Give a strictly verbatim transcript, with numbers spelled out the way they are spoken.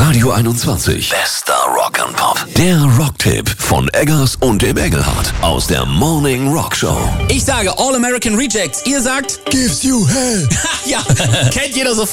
Radio einundzwanzig. Bester Rock and Pop. Der Rocktipp von Eggers und dem Engelhardt aus der Morning Rock Show. Ich sage All American Rejects. Ihr sagt Gives you hell. ja, kennt jeder sofort.